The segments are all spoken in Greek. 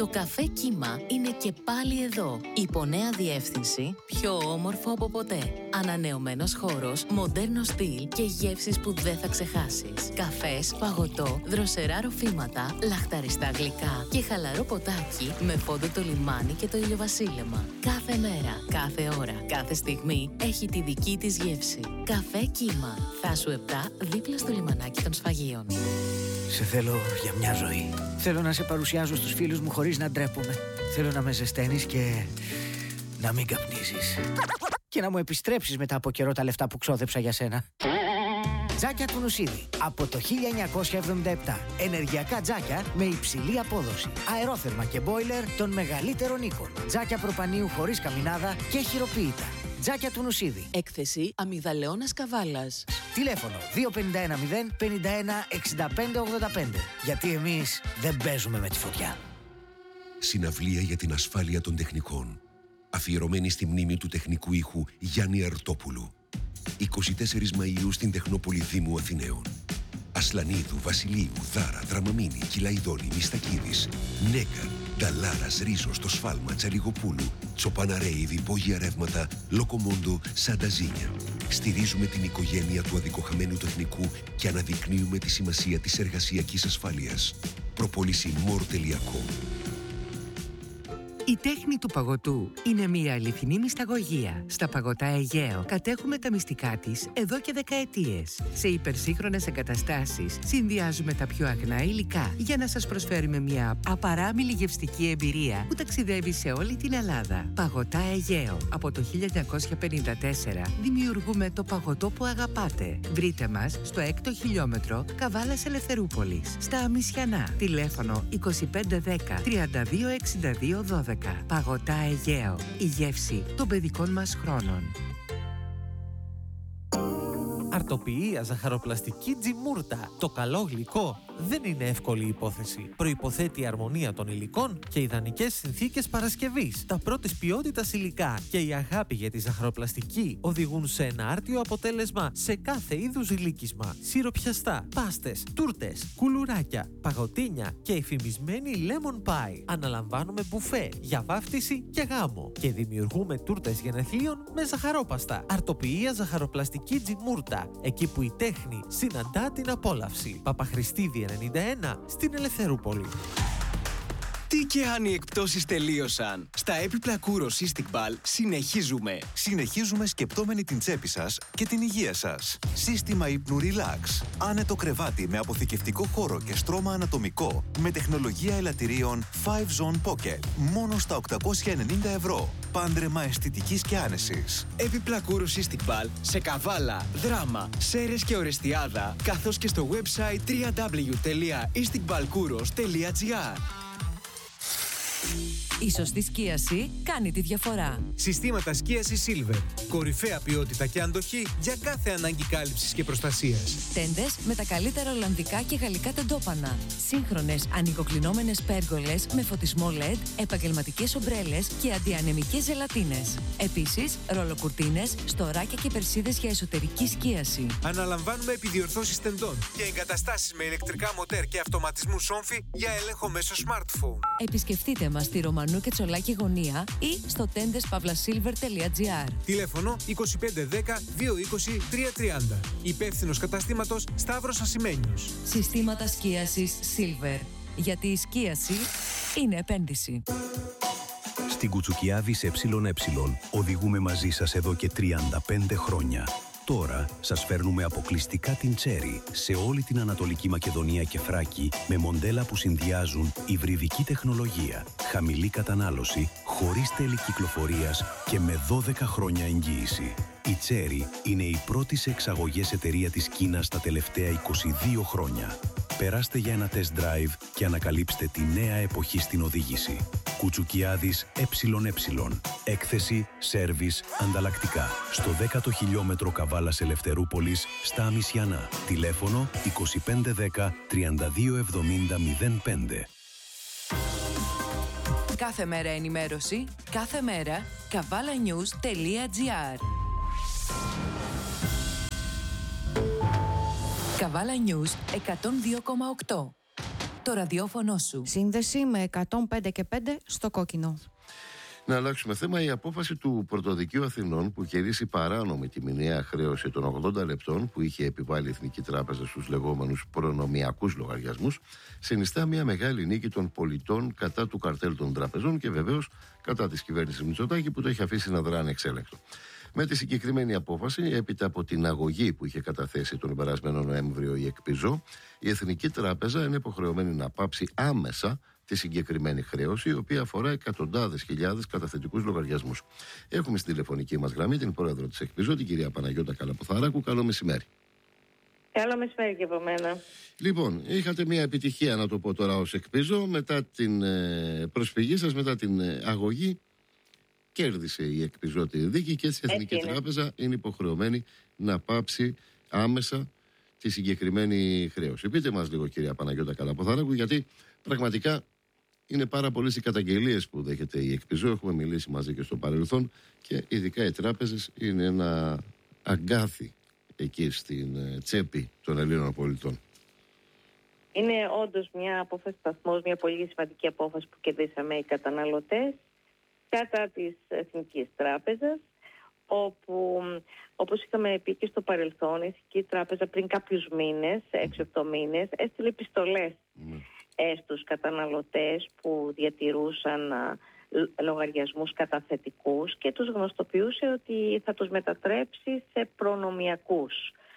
Το καφέ Κύμα είναι και πάλι εδώ. Υπό νέα διεύθυνση, πιο όμορφο από ποτέ. Ανανεωμένος χώρος, μοντέρνο στυλ και γεύσεις που δεν θα ξεχάσεις. Καφές, παγωτό, δροσερά ροφήματα, λαχταριστά γλυκά και χαλαρό ποτάκι με φόντο το λιμάνι και το ηλιοβασίλεμα. Κάθε μέρα, κάθε ώρα, κάθε στιγμή έχει τη δική της γεύση. Καφέ Κύμα. Θάσου 7, δίπλα στο λιμανάκι των Σφαγείων. Σε θέλω για μια ζωή. Θέλω να σε παρουσιάζω στους φίλους μου χωρίς να ντρέπομαι. Θέλω να με ζεσταίνεις και να μην καπνίζεις. Και να μου επιστρέψεις μετά από καιρό τα λεφτά που ξόδεψα για σένα. Τζάκια του Νουσίδη. Από το 1977. Ενεργειακά τζάκια με υψηλή απόδοση. Αερόθερμα και μπόιλερ των μεγαλύτερων οίκων. Τζάκια προπανίου χωρίς καμινάδα και χειροποίητα. Τζάκια του Νουσίδη. Έκθεση Αμυγδαλαιώνας Καβάλας. Τηλέφωνο 2510 51 65 85. Γιατί εμείς δεν παίζουμε με τη φωτιά. Συναυλία για την ασφάλεια των τεχνικών. Αφιερωμένη στη μνήμη του τεχνικού ήχου Γιάννη Αρτόπουλου. 24 Μαΐου στην Τεχνόπολη Δήμου Αθηναίων. Ασλανίδου, Βασιλείου, Δάρα, Δραμαμίνη, Κυλαϊδόνη, Μιστακίδης, Νέκαρ, Νταλάρας, Ρίζος, το Σφάλμα, Τσαλιγοπούλου, Τσοπαναρέιδη, Υπόγεια Ρεύματα, Λοκομόντο, Σανταζίνια. Στηρίζουμε την οικογένεια του αδικοχαμένου τεχνικού και αναδεικνύουμε τη σημασία της εργασιακής ασφάλειας. Προπόληση more.com. Η τέχνη του παγωτού είναι μια αληθινή μυσταγωγία. Στα Παγωτά Αιγαίο κατέχουμε τα μυστικά της εδώ και δεκαετίες. Σε υπερσύγχρονες εγκαταστάσεις συνδυάζουμε τα πιο αγνά υλικά για να σας προσφέρουμε μια απαράμιλη γευστική εμπειρία που ταξιδεύει σε όλη την Ελλάδα. Παγωτά Αιγαίο. Από το 1954 δημιουργούμε το παγωτό που αγαπάτε. Βρείτε μας στο 6ο χιλιόμετρο Καβάλας Ελευθερούπολης, στα Αμισιανά. Τηλέφωνο 2510 3262 12. Παγωτά Αιγαίο. Η γεύση των παιδικών μας χρόνων. Αρτοποιία ζαχαροπλαστική Τζιμούρτα. Το καλό γλυκό δεν είναι εύκολη υπόθεση. Προϋποθέτει αρμονία των υλικών και ιδανικές συνθήκες παρασκευής. Τα πρώτης ποιότητας υλικά και η αγάπη για τη ζαχαροπλαστική οδηγούν σε ένα άρτιο αποτέλεσμα σε κάθε είδους γλύκισμα. Σιροπιαστά, πάστες, τούρτες, κουλουράκια, παγωτίνια και εφημισμένη lemon pie. Αναλαμβάνουμε μπουφέ για βάφτιση και γάμο και δημιουργούμε τούρτες γενεθλίων με ζαχαρόπαστα. Αρτοποιία ζαχαροπλαστική Τζιμούρτα. Εκεί που η τέχνη συναντά την απόλαυση. Παπαχριστίδη 91 στην Ελευθερούπολη. Τι και αν οι εκπτώσεις τελείωσαν. Στα έπιπλα Κούρο Cystic Ball συνεχίζουμε. Συνεχίζουμε σκεπτόμενοι την τσέπη σας και την υγεία σας. Σύστημα ύπνου Relax. Άνετο κρεβάτι με αποθηκευτικό χώρο και στρώμα ανατομικό με τεχνολογία ελαττηρίων 5 Zone Pocket. Μόνο στα 890 ευρώ. Πάντρεμα αισθητικής και άνεσης. Έπιπλα Κούρο Cystic Ball σε Καβάλα, Δράμα, Σέρρες και Ορεστιάδα, καθώς και στο website www.isticbalkouros.gr. Η σωστή σκίαση κάνει τη διαφορά. Συστήματα σκίασης Silver. Κορυφαία ποιότητα και αντοχή για κάθε ανάγκη κάλυψης και προστασίας. Τέντες με τα καλύτερα ολλανδικά και γαλλικά τεντόπανα. Σύγχρονες ανοικοκλεινόμενες πέργολες με φωτισμό LED, επαγγελματικές ομπρέλες και αντιανεμικές ζελατίνες. Επίσης, ρολοκουρτίνες, στοράκια και περσίδες για εσωτερική σκίαση. Αναλαμβάνουμε επιδιορθώσεις τεντών και εγκαταστάσεις με ηλεκτρικά μοτέρ και αυτοματισμού σόμφι για έλεγχο μέσω smartphone. Επισκεφτείτε μας στη Ρωμανού και Τσολάκη Γωνία ή στο tendespavlasilver.gr. Τηλέφωνο 2510 220 330. Υπεύθυνος καταστήματος Σταύρος Ασημένιος. Συστήματα σκίασης Silver. Γιατί η σκίαση είναι επένδυση. Στην Κουτσουκιάδης ΕΕ οδηγούμε μαζί σας εδώ και 35 χρόνια. Τώρα σας φέρνουμε αποκλειστικά την Cherry σε όλη την Ανατολική Μακεδονία και Θράκη με μοντέλα που συνδυάζουν υβριδική τεχνολογία, χαμηλή κατανάλωση, χωρίς τέλη κυκλοφορίας και με 12 χρόνια εγγύηση. Η Cherry είναι η πρώτη σε εξαγωγές εταιρεία της Κίνας τα τελευταία 22 χρόνια. Περάστε για ένα test drive και ανακαλύψτε τη νέα εποχή στην οδήγηση. Κουτσουκιάδης ΕΕ. Έκθεση, σέρβις, ανταλλακτικά. Στο 10ο χιλιόμετρο Καβάλας Ελευθερούπολης, στα Αμισιανά. Τηλέφωνο 2510 3270 05. Κάθε μέρα ενημέρωση, κάθε μέρα kavalanews.gr. Καβάλα News 102,8. το ραδιόφωνο σου. Σύνδεση με 105 και 5 στο κόκκινο. Να αλλάξουμε θέμα. Η απόφαση του Πρωτοδικείου Αθηνών που κηρύσσει παράνομη τη μηνιαία χρέωση των 80 λεπτών που είχε επιβάλει η Εθνική Τράπεζα στους λεγόμενους προνομιακούς λογαριασμούς συνιστά μια μεγάλη νίκη των πολιτών κατά του καρτέλ των τραπεζών και βεβαίως κατά της κυβέρνησης Μητσοτάκη που το έχει αφήσει να δρά ανεξέλεγκτο. Με τη συγκεκριμένη απόφαση, έπειτα από την αγωγή που είχε καταθέσει τον περασμένο Νοέμβριο η ΕΚΠΙΖΟ, η Εθνική Τράπεζα είναι υποχρεωμένη να πάψει άμεσα τη συγκεκριμένη χρέωση, η οποία αφορά εκατοντάδες χιλιάδες καταθετικούς λογαριασμούς. Έχουμε στην τηλεφωνική μας γραμμή την πρόεδρο της ΕΚΠΙΖΟ, την κυρία Παναγιώτα Καλαποθαράκου. Καλό μεσημέρι. Καλό μεσημέρι και από μένα. Λοιπόν, είχατε μια επιτυχία, να το πω τώρα, ως ΕΚΠΙΖΟ. Μετά την προσφυγή σας, μετά την αγωγή, κέρδισε η ΕΚΠΙΖΟ τη δίκη και έτσι η Εθνική Τράπεζα είναι υποχρεωμένη να πάψει άμεσα τη συγκεκριμένη χρέωση. Πείτε μας λίγο, κυρία Παναγιώτα Καλαποθαράκου, γιατί πραγματικά είναι πάρα πολλές οι καταγγελίες που δέχεται η ΕΚΠΙΖΟ. Έχουμε μιλήσει μαζί και στο παρελθόν και ειδικά οι τράπεζες είναι ένα αγκάθι εκεί στην τσέπη των Ελλήνων πολιτών. Είναι όντως μια απόφαση σταθμός, μια πολύ σημαντική απόφαση που κερδίσαμε οι καταναλωτές κατά της Εθνικής Τράπεζας, όπου, όπως είχαμε πει και στο παρελθόν, η Εθνική Τράπεζα πριν κάποιους μήνες, 6-8 μήνες, έστειλε επιστολές στους καταναλωτές που διατηρούσαν λογαριασμούς καταθετικούς και τους γνωστοποιούσε ότι θα τους μετατρέψει σε προνομιακούς.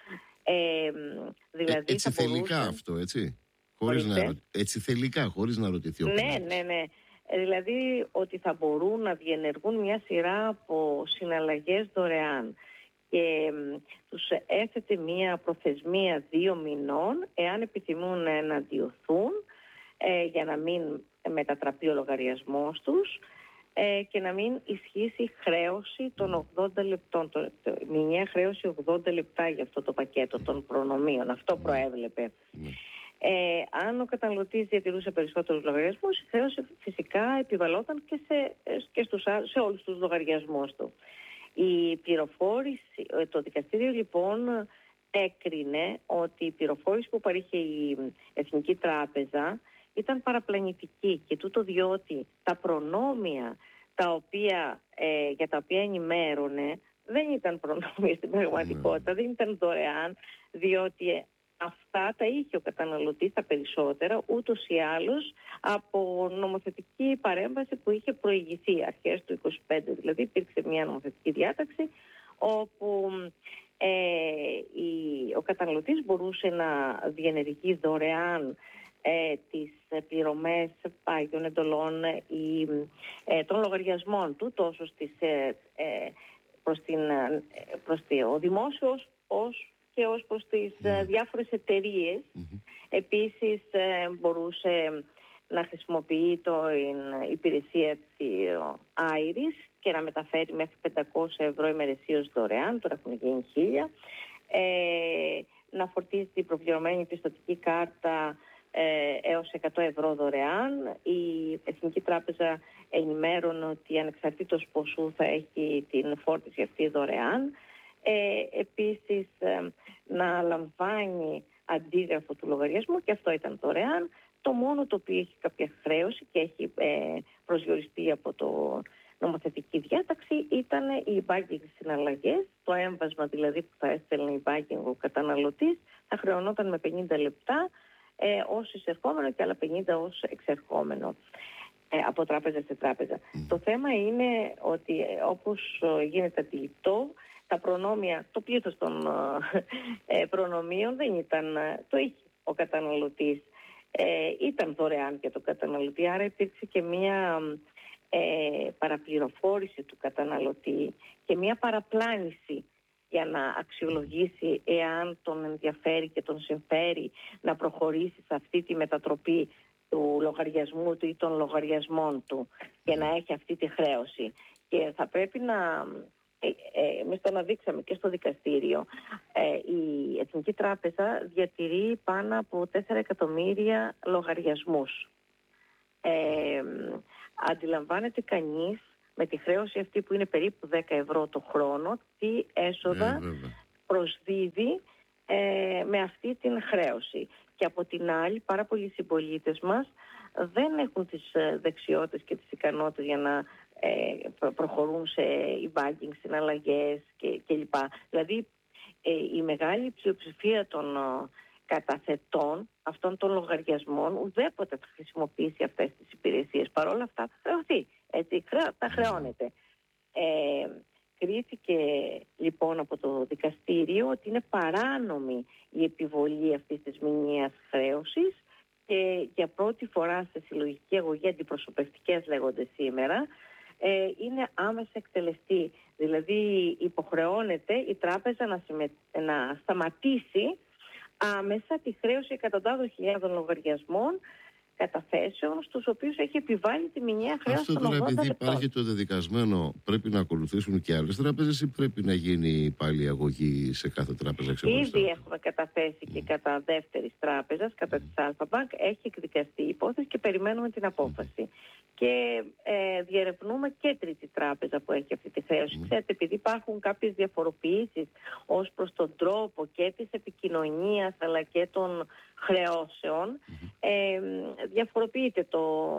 Δηλαδή έτσι θελικά αυτό, έτσι? Έτσι θελικά, χωρίς να ρωτηθεί ο πελάτης. Ναι. Δηλαδή ότι θα μπορούν να διενεργούν μια σειρά από συναλλαγές δωρεάν και τους έθετε μια προθεσμία 2 μηνών εάν επιθυμούν να αντιωθούν για να μην μετατραπεί ο λογαριασμός τους και να μην ισχύσει χρέωση των 80 λεπτών, μηνιαία χρέωση 80 λεπτά για αυτό το πακέτο των προνομίων. Αυτό προέβλεπε. Αν ο καταναλωτής διατηρούσε περισσότερους λογαριασμούς, η χρέωση φυσικά επιβαλόταν και σε όλους τους λογαριασμούς του. Η πληροφόρηση, το δικαστήριο λοιπόν έκρινε ότι η πληροφόρηση που παρήχε η Εθνική Τράπεζα ήταν παραπλανητική και τούτο διότι τα προνόμια για τα οποία ενημέρωνε δεν ήταν προνόμια στην πραγματικότητα, δεν ήταν δωρεάν, διότι αυτά τα είχε ο καταναλωτής τα περισσότερα ούτως ή άλλως από νομοθετική παρέμβαση που είχε προηγηθεί αρχές του 25. Δηλαδή υπήρξε μια νομοθετική διάταξη όπου ο καταναλωτής μπορούσε να διενεργεί δωρεάν τις πληρωμές πάγιων εντολών ή των λογαριασμών του τόσο προς ο δημόσιος και ως προς τις διάφορες εταιρείες. Επίσης μπορούσε να χρησιμοποιεί την υπηρεσία της Iris και να μεταφέρει μέχρι 500 ευρώ ημερησίως δωρεάν, τώρα έχουν γίνει 1000, να φορτίζει την προπληρωμένη πιστωτική κάρτα έως 100 ευρώ δωρεάν. Η Εθνική Τράπεζα ενημέρωνε ότι ανεξαρτήτως ποσού θα έχει την φόρτιση αυτή δωρεάν. Επίσης να λαμβάνει αντίγραφο του λογαριασμού και αυτό ήταν δωρεάν. Το μόνο το οποίο έχει κάποια χρέωση και έχει προσδιοριστεί από το νομοθετική διάταξη ήταν οι banking συναλλαγές. Το έμβασμα δηλαδή που θα έστελνε η banking ο καταναλωτής θα χρεωνόταν με 50 λεπτά ως εισερχόμενο και άλλα 50 ως εξερχόμενο από τράπεζα σε τράπεζα. Το θέμα είναι ότι όπως γίνεται αντιληπτό, τα προνόμια, το πλήθος των προνομίων δεν ήταν, το είχε ο καταναλωτής, ήταν δωρεάν για τον καταναλωτή, άρα υπήρξε και μία παραπληροφόρηση του καταναλωτή και μία παραπλάνηση για να αξιολογήσει εάν τον ενδιαφέρει και τον συμφέρει να προχωρήσει σε αυτή τη μετατροπή του λογαριασμού του ή των λογαριασμών του και να έχει αυτή τη χρέωση. Και θα πρέπει να... εμείς το αναδείξαμε και στο δικαστήριο, η Εθνική Τράπεζα διατηρεί πάνω από 4 εκατομμύρια λογαριασμούς. Αντιλαμβάνεται κανείς με τη χρέωση αυτή που είναι περίπου 10 ευρώ το χρόνο τι έσοδα προσδίδει με αυτή την χρέωση. Και από την άλλη, πάρα πολλοί συμπολίτες μας δεν έχουν τις δεξιότητες και τις ικανότητες για να προχωρούν σε e-banking, συναλλαγές κλπ. Δηλαδή, η μεγάλη πλειοψηφία των καταθετών αυτών των λογαριασμών ουδέποτε θα χρησιμοποιήσει αυτές τις υπηρεσίες. Παρ' όλα αυτά θα χρεωθεί. Έτσι, θα χρεώνεται. Κρίθηκε λοιπόν από το δικαστήριο ότι είναι παράνομη η επιβολή αυτής της μηνιαίας χρέωσης και για πρώτη φορά σε συλλογική αγωγή, αντιπροσωπευτικές λέγονται σήμερα, είναι άμεσα εκτελεστή. Δηλαδή υποχρεώνεται η τράπεζα να σταματήσει άμεσα τη χρέωση εκατοντάδων χιλιάδων λογαριασμών καταθέσεων στους οποίους έχει επιβάλει τη μηνιαία χρέωση των 80 λεπτών. Επειδή υπάρχει το δεδικασμένο, πρέπει να ακολουθήσουν και άλλες τράπεζες ή πρέπει να γίνει πάλι αγωγή σε κάθε τράπεζα ξεχωριστά? Ήδη έχουμε καταθέσει και κατά δεύτερης τράπεζας, κατά της Αλφα-Μπανκ, έχει εκδικαστεί η υπόθεση και περιμένουμε την απόφαση. Και διερευνούμε και τρίτη τράπεζα που έχει αυτή τη χρέωση. Ξέρετε, επειδή υπάρχουν κάποιες διαφοροποιήσεις ως προς τον τρόπο και της επικοινωνίας αλλά και των χρεώσεων, διαφοροποιείται το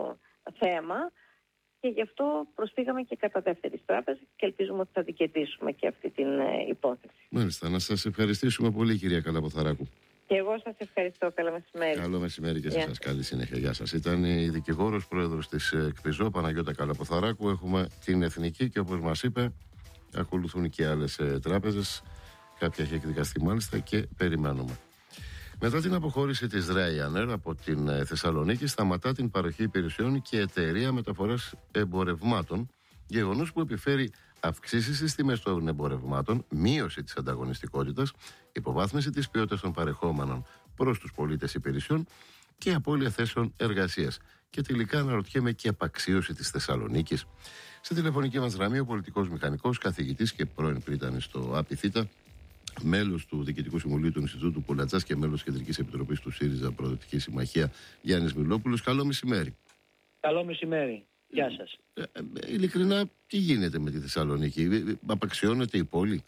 θέμα και γι' αυτό προσφύγαμε και κατά δεύτερης τράπεζα και ελπίζουμε ότι θα δικαιτήσουμε και αυτή την υπόθεση. Μάλιστα. Να σας ευχαριστήσουμε πολύ, κυρία Καλαποθαράκου. Και εγώ σας ευχαριστώ. Καλό μεσημέρι. Καλό μεσημέρι και σε εσάς. Καλή συνέχεια. Γεια σας. Ήταν η δικηγόρος πρόεδρος της ΚΠΙΖΟ, Παναγιώτα Καλαποθαράκου. Έχουμε την Εθνική και όπως μας είπε, ακολουθούν και άλλες τράπεζες. Κάποια έχει εκδικαστεί μάλιστα και περιμένουμε. Μετά την αποχώρηση της Ryanair από την Θεσσαλονίκη, σταματά την παροχή υπηρεσιών και εταιρεία μεταφοράς εμπορευμάτων, γεγονός που επιφέρει αυξήσεις στις τιμές των εμπορευμάτων, μείωση της ανταγωνιστικότητας, υποβάθμιση της ποιότητας των παρεχόμενων προς τους πολίτες υπηρεσιών και απώλεια θέσεων εργασίας. Και τελικά αναρωτιέμαι και απαξίωση της Θεσσαλονίκης. Στη τηλεφωνική μας γραμμή ο πολιτικός μηχανικός, καθηγητής και πρώην πρίτανης στο ΑΠΙΘΙΤΑ, μέλος του Διοικητικού Συμβουλίου του Ινστιτούτου Πουλατσάς και μέλος της Κεντρικής Επιτροπής του ΣΥΡΙΖΑ Προοδευτική Συμμαχία, Γιάννης Μιλόπουλος. Καλό μεσημέρι. Καλό μεσημέρι. Γεια σας. Ειλικρινά, τι γίνεται με τη Θεσσαλονίκη? Απαξιώνεται η πόλη?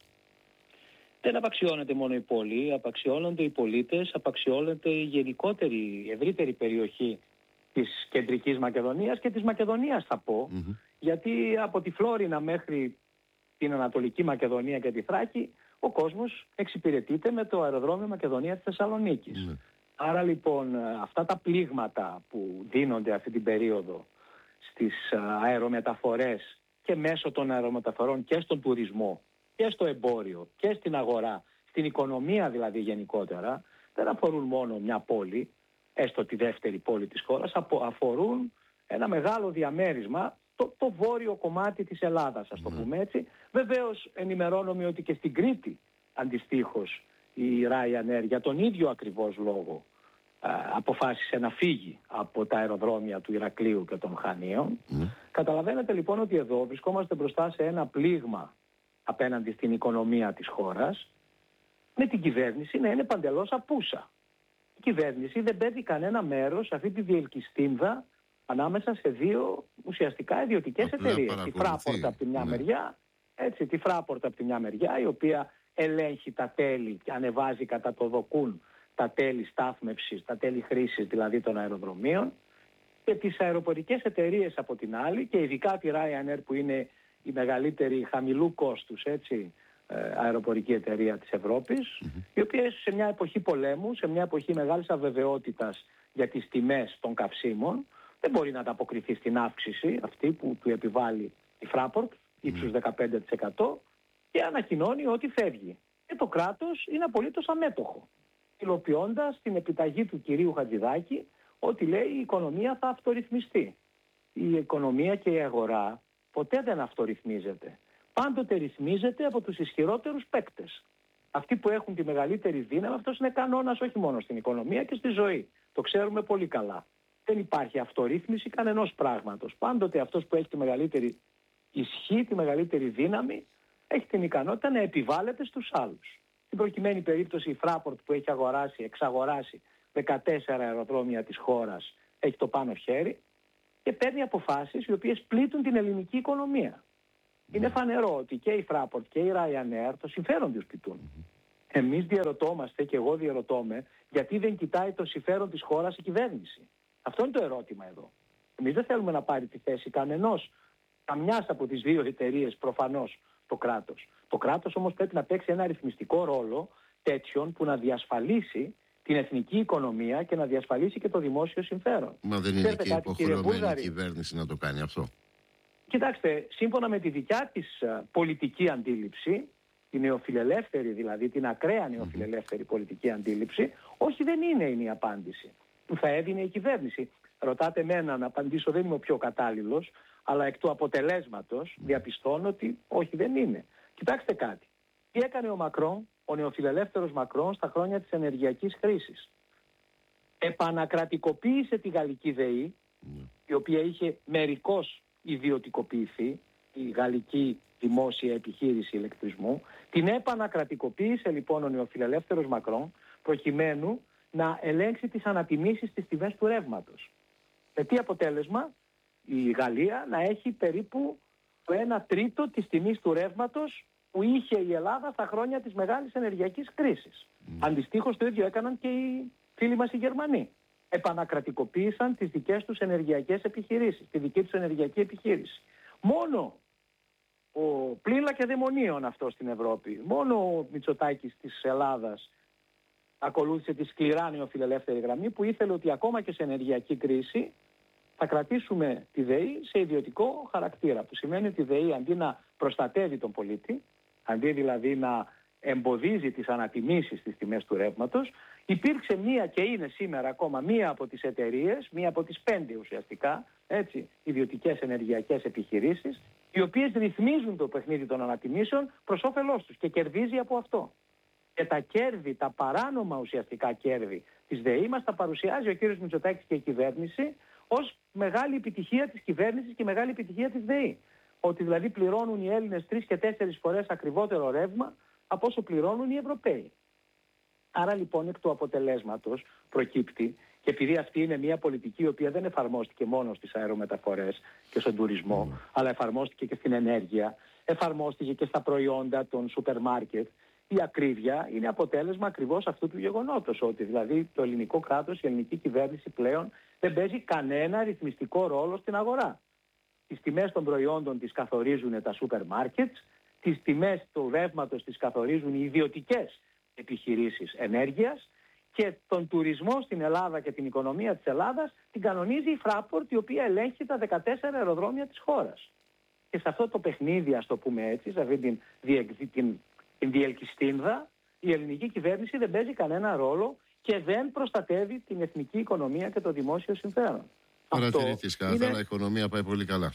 Δεν απαξιώνεται μόνο η πόλη, απαξιώνονται οι πολίτες, απαξιώνεται η γενικότερη, η ευρύτερη περιοχή της Κεντρικής Μακεδονίας και της Μακεδονίας θα πω, γιατί από τη Φλόρινα μέχρι την Ανατολική Μακεδονία και τη Θράκη ο κόσμος εξυπηρετείται με το αεροδρόμιο Μακεδονία της Θεσσαλονίκης. Άρα λοιπόν αυτά τα πλήγματα που δίνονται αυτή την περίοδο στις αερομεταφορές και μέσω των αερομεταφορών και στον τουρισμό και στο εμπόριο και στην αγορά, στην οικονομία δηλαδή γενικότερα, δεν αφορούν μόνο μια πόλη, έστω τη δεύτερη πόλη της χώρας, αφορούν ένα μεγάλο διαμέρισμα, το βόρειο κομμάτι της Ελλάδας, ας το πούμε έτσι. Βεβαίως ενημερώνομαι ότι και στην Κρήτη αντιστοίχως η Ryanair για τον ίδιο ακριβώς λόγο αποφάσισε να φύγει από τα αεροδρόμια του Ηρακλείου και των Χανίων. Καταλαβαίνετε λοιπόν ότι εδώ βρισκόμαστε μπροστά σε ένα πλήγμα απέναντι στην οικονομία της χώρας, με την κυβέρνηση να είναι παντελώς απούσα. Η κυβέρνηση δεν παίρνει κανένα μέρος σε αυτή τη διελκυστίνδα ανάμεσα σε δύο ουσιαστικά ιδιωτικές εταιρείες. Τη Fraport από τη μια μεριά, έτσι, τη Fraport από τη μια μεριά, η οποία ελέγχει τα τέλη και ανεβάζει κατά το δοκούν τα τέλη στάθμευσης, τα τέλη χρήσης δηλαδή των αεροδρομίων, και τις αεροπορικές εταιρείες από την άλλη, και ειδικά τη Ryanair που είναι η μεγαλύτερη χαμηλού κόστους, έτσι, αεροπορική εταιρεία της Ευρώπης, η οποία σε μια εποχή πολέμου, σε μια εποχή μεγάλης αβεβαιότητας για τις τιμές των καυσίμων, δεν μπορεί να ανταποκριθεί στην αύξηση αυτή που του επιβάλλει η Fraport, ύψους 15%, και ανακοινώνει ότι φεύγει. Και το κράτος είναι απολύτως αμέτωχο, υλοποιώντας την επιταγή του κυρίου Χατζηδάκη ότι λέει η οικονομία θα αυτορυθμιστεί. Η οικονομία και η αγορά ποτέ δεν αυτορυθμίζεται. Πάντοτε ρυθμίζεται από τους ισχυρότερους παίκτες. Αυτοί που έχουν τη μεγαλύτερη δύναμη, αυτός είναι κανόνας όχι μόνο στην οικονομία και στη ζωή. Το ξέρουμε πολύ καλά. Δεν υπάρχει αυτορύθμιση κανενός πράγματος. Πάντοτε αυτός που έχει τη μεγαλύτερη ισχύ, τη μεγαλύτερη δύναμη, έχει την ικανότητα να επιβάλλεται στους άλλους. Στην προκειμένη περίπτωση η Fraport που έχει εξαγοράσει 14 αεροδρόμια της χώρας, έχει το πάνω χέρι και παίρνει αποφάσεις οι οποίες πλήττουν την ελληνική οικονομία. Είναι φανερό ότι και η Fraport και η Ryanair το συμφέρον τους πληττούν. Εμείς διαρωτόμαστε, και εγώ διαρωτώμαι, γιατί δεν κοιτάει το συμφέρον της χώρας η κυβέρνηση. Αυτό είναι το ερώτημα εδώ. Εμείς δεν θέλουμε να πάρει τη θέση καμιάς από τις δύο εταιρείες, προφανώς το κράτος. Το κράτος όμως πρέπει να παίξει ένα αριθμιστικό ρόλο τέτοιον που να διασφαλίσει την εθνική οικονομία και να διασφαλίσει και το δημόσιο συμφέρον. Μα δεν είναι και υποχρεωμένη η κυβέρνηση να το κάνει αυτό? Κοιτάξτε, σύμφωνα με τη δικιά της πολιτική αντίληψη, τη νεοφιλελεύθερη δηλαδή, την ακραία νεοφιλελεύθερη πολιτική αντίληψη, όχι, δεν είναι η απάντηση που θα έδινε η κυβέρνηση. Ρωτάτε εμένα να απαντήσω, δεν είμαι ο πιο κατάλληλος, αλλά εκ του αποτελέσματος διαπιστώνω ότι όχι, δεν είναι. Κοιτάξτε κάτι. Τι έκανε ο Μακρόν, ο νεοφιλελεύθερος Μακρόν, στα χρόνια της ενεργειακής κρίσης? Επανακρατικοποίησε τη γαλλική ΔΕΗ, η οποία είχε μερικώς ιδιωτικοποιηθεί, η γαλλική δημόσια επιχείρηση ηλεκτρισμού. Την επανακρατικοποίησε λοιπόν ο νεοφιλελεύθερος Μακρόν, προκειμένου να ελέγξει τις ανατιμήσεις στις τιμές του ρεύματος. Με τι αποτέλεσμα? Η Γαλλία να έχει περίπου το 1/3 της τιμής του ρεύματος που είχε η Ελλάδα στα χρόνια της μεγάλης ενεργειακής κρίσης. Αντιστοίχως το ίδιο έκαναν και οι φίλοι μας οι Γερμανοί. Επανακρατικοποίησαν τις δικές τους ενεργειακές επιχειρήσεις, τη δική τους ενεργειακή επιχείρηση. Μόνο ο πλην λακεδαιμονίων αυτό στην Ευρώπη, μόνο ο Μητσοτάκης της Ελλάδας ακολούθησε τη σκληρά νεοφιλελεύθερη γραμμή που ήθελε ότι ακόμα και σε ενεργειακή κρίση θα κρατήσουμε τη ΔΕΗ σε ιδιωτικό χαρακτήρα, που σημαίνει ότι η ΔΕΗ αντί να προστατεύει τον πολίτη, αντί δηλαδή να εμποδίζει τις ανατιμήσεις στις τιμές του ρεύματος, υπήρξε μία και είναι σήμερα ακόμα μία από τις εταιρείες, μία από τις 5 ουσιαστικά, έτσι, ιδιωτικές ενεργειακές επιχειρήσεις, οι οποίες ρυθμίζουν το παιχνίδι των ανατιμήσεων προς όφελός τους και κερδίζει από αυτό. Και τα κέρδη, τα παράνομα ουσιαστικά κέρδη της ΔΕΗ μας τα παρουσιάζει ο κύριος Μητσοτάκης και η κυβέρνηση ως μεγάλη επιτυχία της κυβέρνησης και μεγάλη επιτυχία της ΔΕΗ. Ότι δηλαδή πληρώνουν οι Έλληνες 3 και 4 φορές ακριβότερο ρεύμα από όσο πληρώνουν οι Ευρωπαίοι. Άρα λοιπόν εκ του αποτελέσματος προκύπτει, και επειδή αυτή είναι μια πολιτική η οποία δεν εφαρμόστηκε μόνο στις αερομεταφορές και στον τουρισμό, αλλά εφαρμόστηκε και στην ενέργεια, εφαρμόστηκε και στα προϊόντα των σούπερ μάρκετ, η ακρίβεια είναι αποτέλεσμα ακριβώς αυτού του γεγονότος, ότι δηλαδή το ελληνικό κράτος, η ελληνική κυβέρνηση πλέον δεν παίζει κανένα ρυθμιστικό ρόλο στην αγορά. Τις τιμές των προϊόντων τις καθορίζουν τα σούπερ μάρκετ, τις τιμές του ρεύματος τις καθορίζουν οι ιδιωτικές επιχειρήσεις ενέργειας και τον τουρισμό στην Ελλάδα και την οικονομία της Ελλάδας την κανονίζει η Fraport, η οποία ελέγχει τα 14 αεροδρόμια της χώρας. Και σε αυτό το παιχνίδι, ας το πούμε έτσι, σε αυτή την διελκυστίνδα, η ελληνική κυβέρνηση δεν παίζει κανένα ρόλο και δεν προστατεύει την εθνική οικονομία και το δημόσιο συμφέρον. Παρατηρητής καθαρά, η οικονομία πάει πολύ καλά.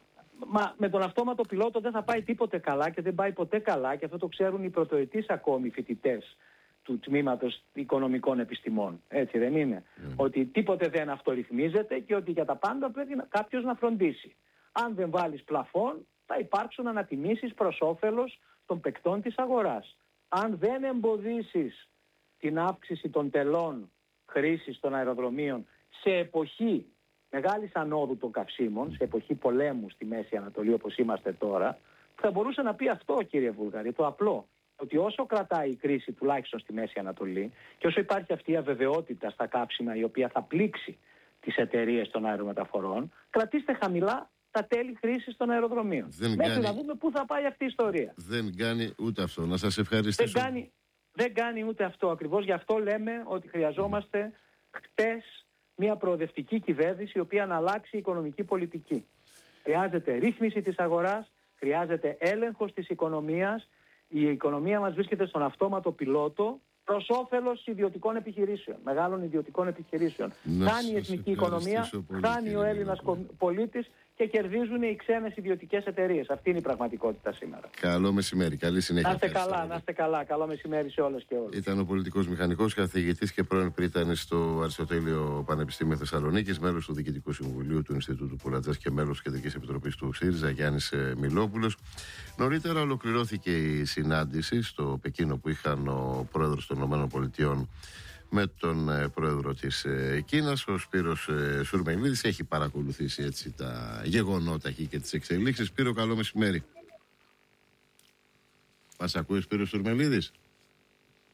Μα με τον αυτόματο πιλότο δεν θα πάει τίποτε καλά και δεν πάει ποτέ καλά, και αυτό το ξέρουν οι πρωτοετής ακόμη φοιτητές του τμήματος οικονομικών επιστημών. Έτσι δεν είναι? Ότι τίποτε δεν αυτορυθμίζεται και ότι για τα πάντα πρέπει κάποιος να φροντίσει. Αν δεν βάλεις πλαφόν θα υπάρξουν ανατιμήσεις προς όφελος των παικτών της αγοράς. Αν δεν εμποδίσεις την αύξηση των τελών χρήσης των αεροδρομίων σε εποχή μεγάλης ανόδου των καυσίμων, σε εποχή πολέμου στη Μέση Ανατολή όπως είμαστε τώρα, θα μπορούσε να πει αυτό, κύριε Βούλγαρη, το απλό, ότι όσο κρατάει η κρίση τουλάχιστον στη Μέση Ανατολή και όσο υπάρχει αυτή η αβεβαιότητα στα κάψιμα η οποία θα πλήξει τις εταιρείες των αερομεταφορών, κρατήστε χαμηλά τα τέλη χρήσης των αεροδρομίων. Μέχρι να δούμε πού θα πάει αυτή η ιστορία. Δεν κάνει ούτε αυτό. Να σας ευχαριστήσω. Δεν κάνει ούτε αυτό. Ακριβώς γι' αυτό λέμε ότι χρειαζόμαστε χτες μια προοδευτική κυβέρνηση η οποία να αλλάξει η οικονομική πολιτική. Χρειάζεται ρύθμιση της αγοράς, χρειάζεται έλεγχος της οικονομίας. Η οικονομία μας βρίσκεται στον αυτόματο πιλότο προς όφελος ιδιωτικών επιχειρήσεων, μεγάλων ιδιωτικών επιχειρήσεων. Χάνει η εθνική οικονομία, χάνει ο Έλληνας πολίτης και κερδίζουν οι ξένες ιδιωτικές εταιρείες. Αυτή είναι η πραγματικότητα σήμερα. Καλό μεσημέρι, καλή συνέχεια. Να είστε καλά. Καλό μεσημέρι σε όλες και όλους. Ήταν ο πολιτικός μηχανικός, καθηγητής και πρώην πρίτανης στο Αριστοτέλειο Πανεπιστήμιο Θεσσαλονίκης, μέλος του Διοικητικού Συμβουλίου του Ινστιτούτου Πουλατζάς και μέλος της Κεντρικής Επιτροπής του ΣΥΡΙΖΑ, Γιάννης Μιλόπουλος. Νωρίτερα ολοκληρώθηκε η συνάντηση στο Πεκίνο που είχαν ο πρόεδρος των ΗΠΑ με τον πρόεδρο της Κίνας. Ο Σπύρος Σουρμελίδης έχει παρακολουθήσει έτσι τα γεγονότα εκεί και τις εξελίξεις. Σπύρο, καλό μεσημέρι. Μας ακούει ο Σπύρος Σουρμελίδης?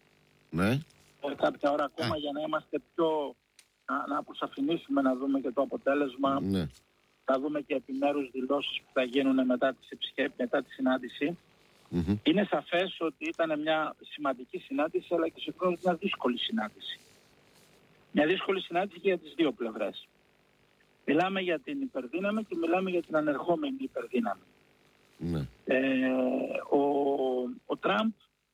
Ναι. Κάποια ώρα ακόμα για να είμαστε πιο... να αποσαφηνίσουμε, να δούμε και το αποτέλεσμα. Ναι. Θα δούμε και επιμέρους δηλώσεις που θα γίνουν μετά τη συνάντηση. Είναι σαφές ότι ήταν μια σημαντική συνάντηση, αλλά και συγχρόνως μια δύσκολη συνάντηση. Μια δύσκολη συνάντηση και για τις δύο πλευρές. Μιλάμε για την υπερδύναμη και μιλάμε για την ανερχόμενη υπερδύναμη. Ναι. Ο Τραμπ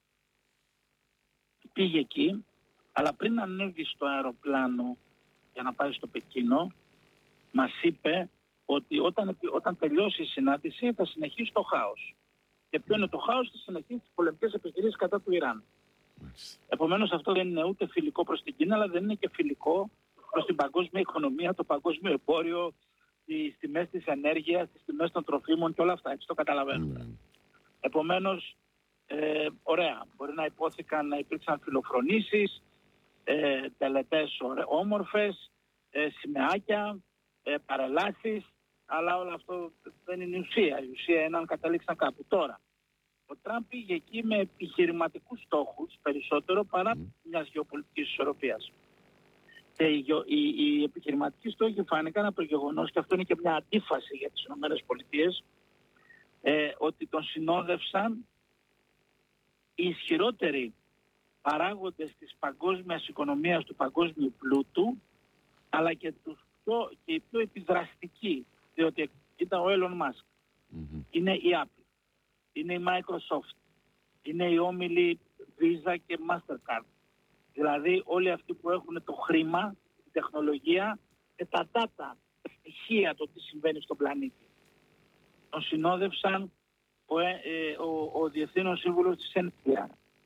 πήγε εκεί, αλλά πριν ανέβει στο αεροπλάνο για να πάει στο Πεκίνο, μας είπε ότι όταν τελειώσει η συνάντηση θα συνεχίσει το χάος. Και ποιο είναι το χάος? Θα συνεχίσει τις πολεμικές επιχειρήσεις κατά του Ιράν. Επομένως αυτό δεν είναι ούτε φιλικό προς την Κίνα, αλλά δεν είναι και φιλικό προς την παγκόσμια οικονομία, το παγκόσμιο εμπόριο, τις τιμές της ενέργειας, τις τιμές των τροφίμων και όλα αυτά. Έτσι το καταλαβαίνουμε. Επομένως, ωραία, μπορεί να υπόθηκαν να υπήρξαν φιλοφρονήσεις, τελετές όμορφες, σημαίακια, παρελάσεις, αλλά όλο αυτό δεν είναι η ουσία. Η ουσία είναι αν καταλήξαν κάπου. Τώρα, ο Τραμπ πήγε εκεί με επιχειρηματικούς στόχους περισσότερο παρά μιας γεωπολιτικής ισορροπίας. Και οι επιχειρηματικοί στόχοι φάνηκαν από το γεγονός, και αυτό είναι και μια αντίφαση για τις ΗΠΑ, ότι τον συνόδευσαν οι ισχυρότεροι παράγοντες της παγκόσμιας οικονομίας, του παγκόσμιου πλούτου, αλλά και οι πιο επιδραστικοί, διότι ήταν ο Elon Musk, είναι η Apple, είναι η Microsoft, είναι οι όμιλοι Visa και Mastercard. Δηλαδή όλοι αυτοί που έχουν το χρήμα, τη τεχνολογία και τα data, τα στοιχεία το τι συμβαίνει στον πλανήτη. Τον συνόδευσαν ο Διευθύνων Σύμβουλος της NPR.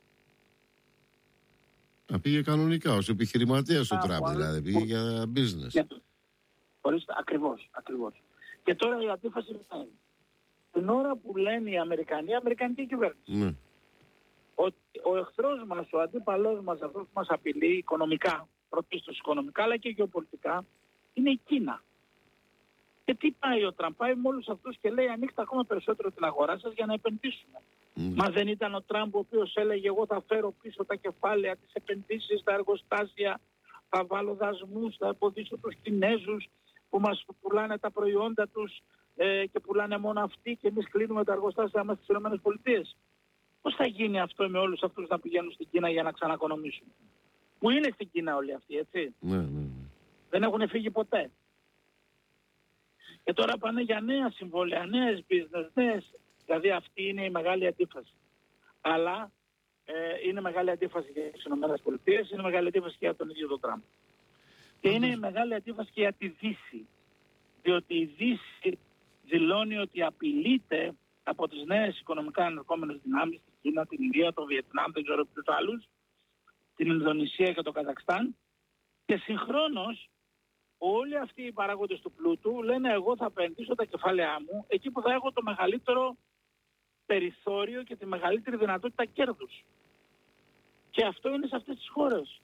Πήγε κανονικά ως επιχειρηματίας ο Τραμπ, δηλαδή πήγε για business. Ακριβώς. Και τώρα η αντίφαση είναι την ώρα που λένε οι Αμερικανοί, η Αμερικανική κυβέρνηση, ότι ο εχθρός μας, ο αντίπαλός μας, αυτός που μας απειλεί οικονομικά, πρωτίστως οικονομικά, αλλά και γεωπολιτικά, είναι η Κίνα. Και τι πάει ο Τραμπ? Πάει με όλους αυτούς και λέει ανοίξτε ακόμα περισσότερο την αγορά σας για να επενδύσουμε. Μα δεν ήταν ο Τραμπ ο οποίος έλεγε εγώ θα φέρω πίσω τα κεφάλαια, τις επενδύσεις, τα εργοστάσια, θα βάλω δασμούς, θα εμποδίσω τους Κινέζους που μας πουλάνε τα προϊόντα τους και πουλάνε μόνο αυτοί και εμείς κλείνουμε τα εργοστάσια μας στις ΗΠΑ. Πώς θα γίνει αυτό με όλους αυτούς να πηγαίνουν στην Κίνα για να ξανακονομήσουν? Που είναι στην Κίνα όλοι αυτοί, έτσι. Δεν έχουν φύγει ποτέ. Και τώρα πάνε για νέα συμβόλαια, νέες business, δηλαδή αυτή είναι η μεγάλη αντίφαση. Αλλά είναι μεγάλη αντίφαση για τις ΗΠΑ, είναι μεγάλη αντίφαση και για τον ίδιο τον Τραμπ. Και είναι μεγάλη αντίφαση και για τη Δύση. Διότι η Δύση δηλώνει ότι απειλείται από τις νέες οικονομικά ανερχόμενες δυνάμεις, την Κίνα, την Ινδία, το Βιετνάμ, δεν ξέρω ποιους άλλους, την Ινδονησία και το Καζακστάν. Και συγχρόνως όλοι αυτοί οι παράγοντες του πλούτου λένε εγώ θα επενδύσω τα κεφάλαιά μου εκεί που θα έχω το μεγαλύτερο περιθώριο και τη μεγαλύτερη δυνατότητα κέρδους. Και αυτό είναι σε αυτές τις χώρες.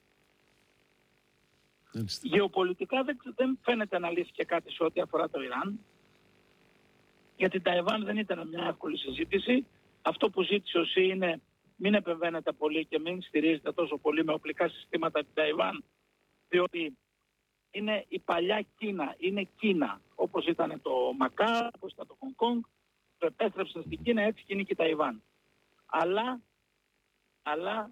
Γεωπολιτικά δεν φαίνεται να λύθηκε κάτι σε ό,τι αφορά το Ιράν. Για την Ταϊβάν δεν ήταν μια εύκολη συζήτηση. Αυτό που ζήτησε ο ΣΥ είναι μην επεμβαίνετε πολύ και μην στηρίζετε τόσο πολύ με οπλικά συστήματα την Ταϊβάν, διότι είναι η παλιά Κίνα, είναι Κίνα. Όπως ήταν το Μακά, όπως ήταν το Χονγκ Κονγκ, το επέστρεψαν στην Κίνα, έτσι και είναι και η Ταϊβάν. Αλλά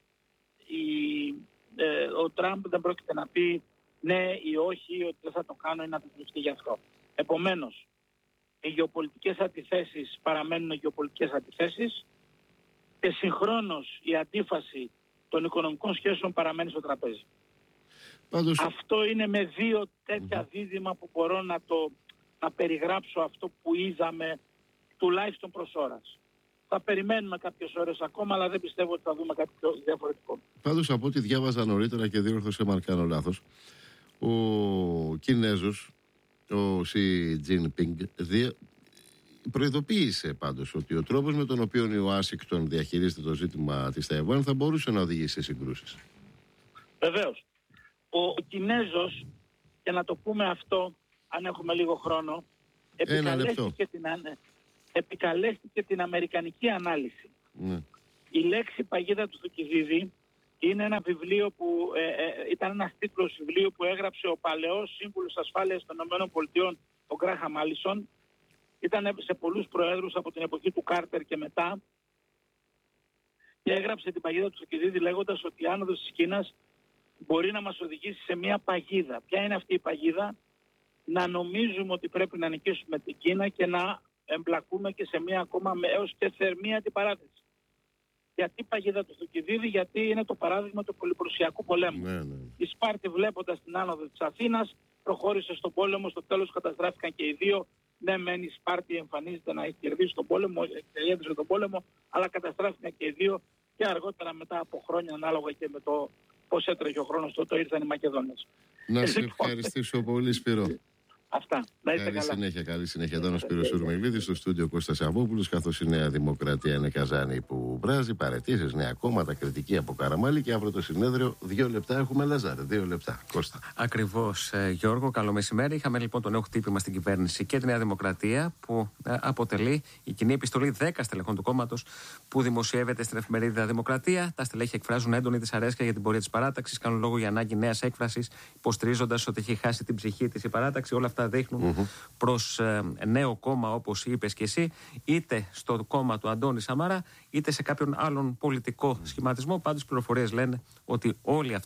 ο Τραμπ δεν πρόκειται να πει ναι ή όχι, ότι δεν θα το κάνω ή να δεσμευτεί γι' αυτό. Επομένως, οι γεωπολιτικές αντιθέσεις παραμένουν γεωπολιτικές αντιθέσεις και συγχρόνως η αντίφαση των οικονομικών σχέσεων παραμένει στο τραπέζι. Πάντως... Αυτό είναι με δύο τέτοια δίδυμα που μπορώ να περιγράψω αυτό που είδαμε τουλάχιστον προς ώρας. Θα περιμένουμε κάποιες ώρες ακόμα, αλλά δεν πιστεύω ότι θα δούμε κάτι πιο διαφορετικό. Πάντως από ό,τι διάβαζα νωρίτερα και διόρθωσε με αν κάνω λάθος, ο Κινέζος, ο Σι Τζινπίνγκ, προειδοποίησε πάντως ότι ο τρόπος με τον οποίο η Ουάσιγκτον διαχειρίζεται το ζήτημα της Ταϊβάν θα μπορούσε να οδηγήσει σε συγκρούσεις. Βεβαίως. Ο Κινέζος, και να το πούμε αυτό, αν έχουμε λίγο χρόνο, επικαλέστηκε την αμερικανική ανάλυση. Η λέξη παγίδα του Θουκυδίδη Είναι ένα βιβλίο που ήταν ένας τίτλος βιβλίου που έγραψε ο παλαιός σύμβουλος ασφάλειας των ΗΠΑ, ο Γκράχαμ Άλισον. Ήταν σε πολλούς προέδρους από την εποχή του Κάρτερ και μετά. Και έγραψε την παγίδα του Θουκυδίδη λέγοντας ότι η άνοδος της Κίνας μπορεί να μας οδηγήσει σε μια παγίδα. Ποια είναι αυτή η παγίδα? Να νομίζουμε ότι πρέπει να νικήσουμε την Κίνα και να εμπλακούμε και σε μια ακόμα έως και θερμή αντιπαράθεση. Γιατί παγίδα του Θουκυδίδη? Γιατί είναι το παράδειγμα του πολυπρουσιακού πολέμου. Η Σπάρτη, βλέποντας την άνοδο της Αθήνας, προχώρησε στον πόλεμο, στο τέλος καταστράφηκαν και οι δύο. Ναι, μεν η Σπάρτη εμφανίζεται να έχει κερδίσει τον πόλεμο, έδωσε τον πόλεμο, αλλά καταστράφηκαν και οι δύο και αργότερα, μετά από χρόνια, ανάλογα και με το πώς έτρεχε ο χρόνος, τότε ήρθαν οι Μακεδόνες. Να σε ευχαριστήσω πολύ, Σπύρο. Αυτά. Να είστε καλά. Καλή συνέχεια. Ήταν ο Σπύρος Σουρμελίδης, στο στούντιο Κώστας Σαββόπουλος, καθώς η Νέα Δημοκρατία είναι καζάνι που βράζει, παραιτήσεις, νέα κόμματα, κριτική από Καραμάλη και αύριο το συνέδριο. 2 λεπτά έχουμε, Λαζάρε. 2 λεπτά. Κώστα. Ακριβώς, Γιώργο. Καλό μεσημέρι. Είχαμε λοιπόν το νέο χτύπημα στην κυβέρνηση και τη Νέα Δημοκρατία, που αποτελεί η κοινή επιστολή 10 στελεχών του κόμματος που δημοσιεύεται στην εφημερίδα Δημοκρατία. Τα στελέχη εκφράζουν έντονη δυσαρέσκεια για την πορεία της παράταξης, κάνουν λόγο για ανάγκη νέας έκφρασης, υποστηρίζοντας ότι έχει χάσει την ψυχή της η παράταξη. Όλα αυτά δείχνουν προς νέο κόμμα, όπως είπες και εσύ, είτε στο κόμμα του Αντώνη Σαμαρά, είτε σε κάποιον άλλον πολιτικό σχηματισμό. Πάντως, οι πληροφορίες λένε ότι όλα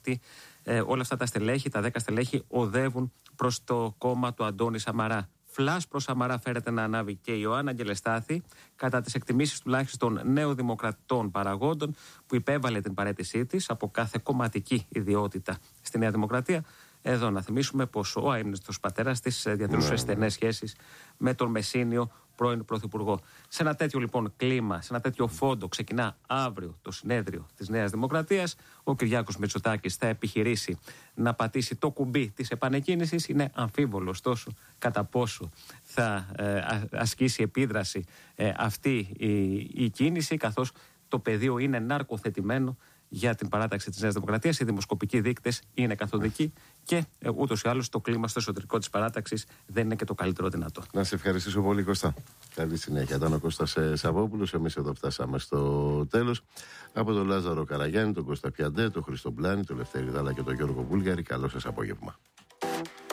αυτά τα στελέχη, τα 10 στελέχη, οδεύουν προς το κόμμα του Αντώνη Σαμαρά. Φλας προς Σαμαρά φέρεται να ανάβει και η Ιωάννα Αγγελεστάθη, κατά τις εκτιμήσεις τουλάχιστον νεοδημοκρατών παραγόντων, που υπέβαλε την παραίτησή της από κάθε κομματική ιδιότητα στη Νέα Δημοκρατία. Εδώ να θυμίσουμε πως ο αείμνηστος πατέρας της διατηρούσε στενές σχέσεις με τον Μεσίνιο πρώην Πρωθυπουργό. Σε ένα τέτοιο λοιπόν κλίμα, σε ένα τέτοιο φόντο, ξεκινά αύριο το συνέδριο της Νέας Δημοκρατίας. Ο Κυριάκος Μητσοτάκης θα επιχειρήσει να πατήσει το κουμπί της επανεκκίνησης. Είναι αμφίβολο ωστόσο κατά πόσο θα ασκήσει επίδραση αυτή η κίνηση, καθώς το πεδίο είναι ναρκοθετημένο για την παράταξη της Νέας Δημοκρατίας. Οι δημοσκοπικοί δείκτες είναι καθοδικοί και ούτως ή άλλως το κλίμα στο εσωτερικό της παράταξης δεν είναι και το καλύτερο δυνατό. Να σε ευχαριστήσω πολύ, Κώστα. Καλή συνέχεια. Ήταν ο Κώστας Σαββόπουλος. Εμείς εδώ φτάσαμε στο τέλος. Από τον Λάζαρο Καραγιάννη, τον Κώστα Πιαντέ, τον Χρήστο Μπλάνη, τον Λευτέρη Δάλα και τον Γιώργο Βούλγαρη. Καλό σας απόγευμα.